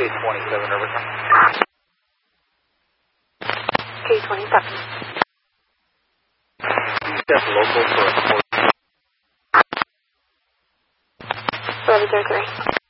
K27, Riverside. K27. Step local for a 1103.